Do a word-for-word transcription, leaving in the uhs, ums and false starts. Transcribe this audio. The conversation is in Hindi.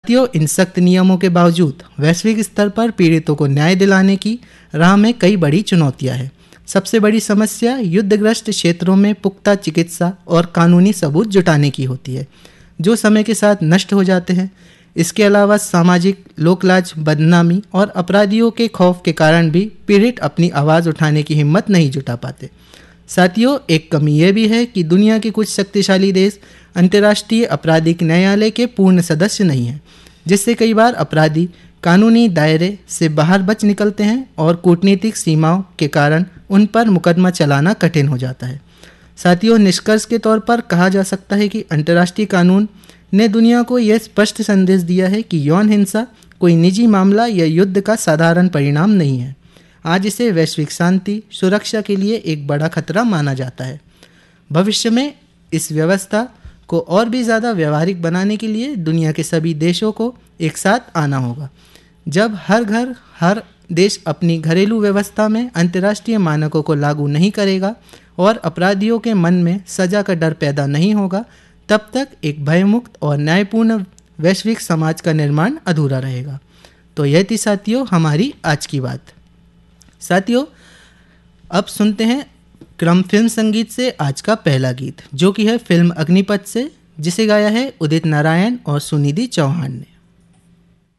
साथियों, इन सख्त नियमों के बावजूद वैश्विक स्तर पर पीड़ितों को न्याय दिलाने की राह में कई बड़ी चुनौतियां हैं। सबसे बड़ी समस्या युद्धग्रस्त क्षेत्रों में पुख्ता चिकित्सा और कानूनी सबूत जुटाने की होती है, जो समय के साथ नष्ट हो जाते हैं। इसके अलावा सामाजिक लोकलाज, बदनामी और अपराधियों के खौफ के कारण भी पीड़ित अपनी आवाज़ उठाने की हिम्मत नहीं जुटा पाते। साथियों, एक कमी यह भी है कि दुनिया के कुछ शक्तिशाली देश अंतर्राष्ट्रीय आपराधिक न्यायालय के पूर्ण सदस्य नहीं हैं, जिससे कई बार अपराधी कानूनी दायरे से बाहर बच निकलते हैं और कूटनीतिक सीमाओं के कारण उन पर मुकदमा चलाना कठिन हो जाता है। साथियों, निष्कर्ष के तौर पर कहा जा सकता है कि अंतर्राष्ट्रीय कानून ने दुनिया को यह स्पष्ट संदेश दिया है कि यौन हिंसा कोई निजी मामला या युद्ध का साधारण परिणाम नहीं है। आज इसे वैश्विक शांति, सुरक्षा के लिए एक बड़ा खतरा माना जाता है। भविष्य में इस व्यवस्था को और भी ज़्यादा व्यवहारिक बनाने के लिए दुनिया के सभी देशों को एक साथ आना होगा। जब हर घर, हर देश अपनी घरेलू व्यवस्था में अंतर्राष्ट्रीय मानकों को लागू नहीं करेगा और अपराधियों के मन में सजा का डर पैदा नहीं होगा, तब तक एक भयमुक्त और न्यायपूर्ण वैश्विक समाज का निर्माण अधूरा रहेगा। तो यह थी साथियों हमारी आज की बात। साथियों, अब सुनते हैं क्रम फिल्म संगीत से आज का पहला गीत, जो कि है फिल्म अग्निपथ से, जिसे गाया है उदित नारायण और सुनिधि चौहान ने।